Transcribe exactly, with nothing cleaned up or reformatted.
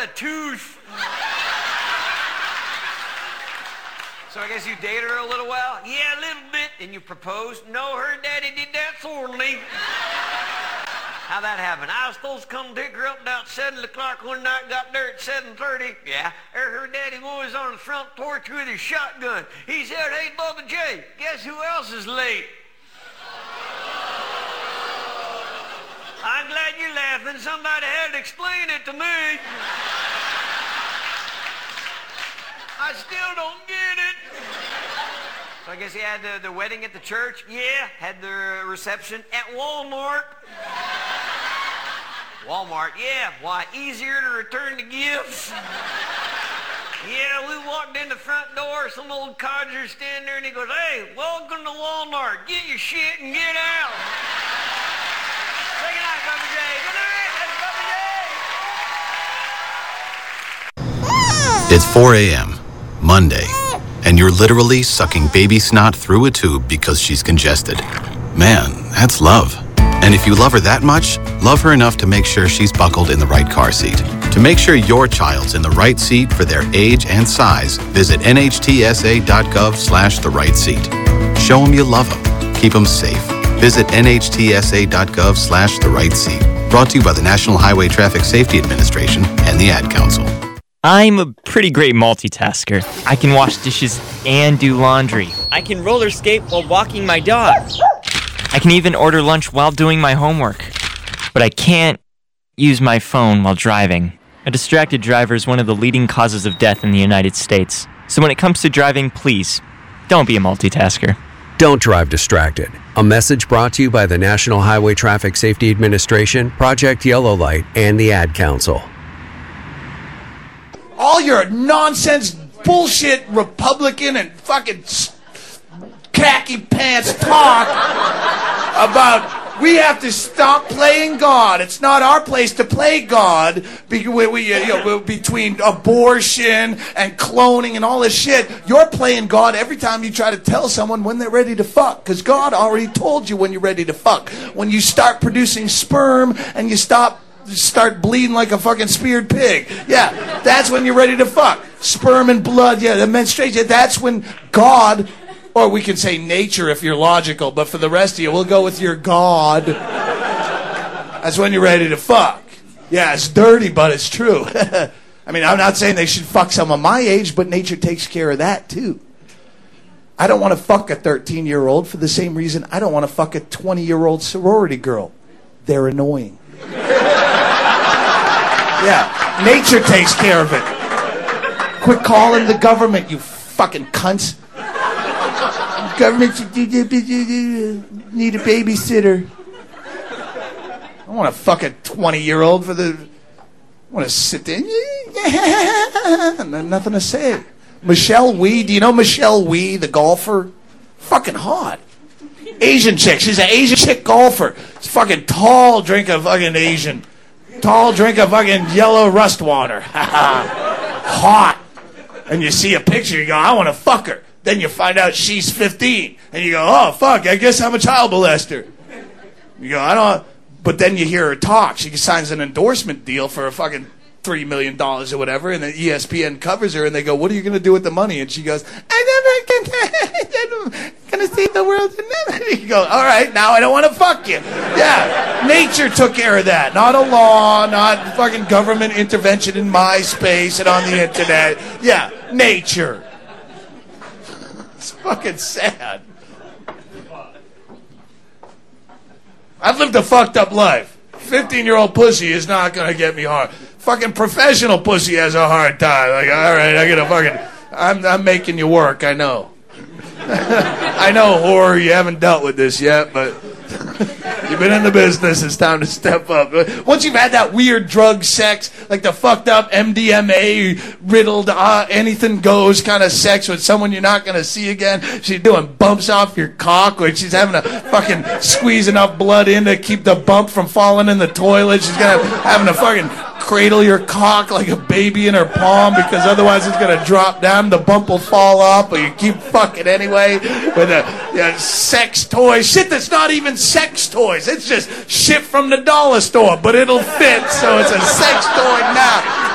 a tooth. So I guess you dated her a little while? Yeah, a little bit. And you proposed? No, her daddy did that for me. How'd that happen? I was supposed to come pick her up about seven o'clock one night, got there at seven thirty. Yeah. Her, her daddy was on the front porch with his shotgun. He said, hey, Bubba J, guess who else is late? I'm glad you're laughing. Somebody had to explain it to me. I still don't get it. So I guess he had the, the wedding at the church? Yeah. Had the reception at Walmart? Walmart, yeah. Why, easier to return the gifts? Yeah, we walked in the front door, some old codger standing there, and he goes, hey, welcome to Walmart. Get your shit and get out. Say good night, Bubba J. Good night, that's Bubba J. It's four a.m., Monday, and you're literally sucking baby snot through a tube because she's congested. Man, that's love. And if you love her that much, love her enough to make sure she's buckled in the right car seat. To make sure your child's in the right seat for their age and size, visit nhtsa.gov slash the right seat. Show them you love them. Keep them safe. Visit nhtsa.gov slash the right seat. Brought to you by the National Highway Traffic Safety Administration and the Ad Council. I'm a pretty great multitasker. I can wash dishes and do laundry. I can roller skate while walking my dog. I can even order lunch while doing my homework. But I can't use my phone while driving. A distracted driver is one of the leading causes of death in the United States. So when it comes to driving, please, don't be a multitasker. Don't drive distracted. A message brought to you by the National Highway Traffic Safety Administration, Project Yellow Light, and the Ad Council. All your nonsense, bullshit Republican and fucking khaki pants talk about we have to stop playing God. It's not our place to play God be, we, we, you know, between abortion and cloning and all this shit. You're playing God every time you try to tell someone when they're ready to fuck, because God already told you when you're ready to fuck. When you start producing sperm and you stop start bleeding like a fucking speared pig. Yeah, that's when you're ready to fuck. Sperm and blood, yeah, the menstruation, that's when God, or we can say nature if you're logical, but for the rest of you, we'll go with your God. That's when you're ready to fuck. Yeah, it's dirty, but it's true. I mean, I'm not saying they should fuck someone my age, but nature takes care of that too. I don't want to fuck a thirteen-year-old for the same reason I don't want to fuck a twenty-year-old sorority girl. They're annoying. Yeah, nature takes care of it. Quit calling the government, you fucking cunts. Government need a babysitter. I don't want to fuck a twenty-year-old for the... I want to sit there. Nothing to say. Michelle Wee, do you know Michelle Wee, the golfer? Fucking hot. Asian chick. She's an Asian chick golfer. She's fucking tall, drink of fucking Asian. Tall, drink of fucking yellow rust water. Hot. And you see a picture, you go, I want to fuck her. Then you find out she's fifteen. And you go, oh, fuck, I guess I'm a child molester. You go, I don't... But then you hear her talk. She signs an endorsement deal for a fucking three million dollars or whatever, and then E S P N covers her, and they go, what are you going to do with the money? And she goes, I never can, I'm going to save the world. And you go, all right, now I don't want to fuck you. Yeah, nature took care of that. Not a law, not fucking government intervention in MySpace and on the internet. Yeah, nature. It's fucking sad. I've lived a fucked up life. fifteen-year-old pussy is not going to get me hard. Fucking professional pussy has a hard time. Like, all right, I gotta fucking... I'm, I'm making you work, I know. I know, whore, you haven't dealt with this yet, but... You've been in the business, it's time to step up. Once you've had that weird drug sex, like the fucked up M D M A riddled uh, anything goes kind of sex with someone you're not going to see again, she's doing bumps off your cock, or she's having to fucking squeeze enough blood in to keep the bump from falling in the toilet, she's gonna having to fucking cradle your cock like a baby in her palm because otherwise it's going to drop down, the bump will fall off, but you keep fucking anyway with a, a sex toy, shit that's not even sex toys, it's just shit from the dollar store, but it'll fit, so it's a sex toy now.